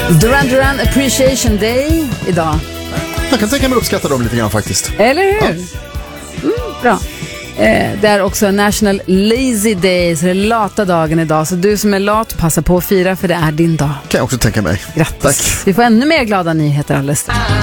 Duran Appreciation Day idag. Jag kan tänka mig uppskatta dem lite grann faktiskt. Eller hur? Bra. Det är också National Lazy Day, så det är lata dagen idag. Så du som är lat, passa på att fira, för det är din dag. Kan jag också tänka mig. Grattis. Tack. Vi får ännu mer glada nyheter alldeles.